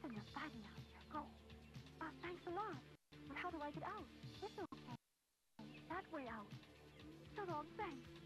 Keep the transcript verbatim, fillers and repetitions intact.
Listen, you're fighting out here. Go. Uh, thanks a lot. But how do I get out? It's okay. That way out. So long, thanks.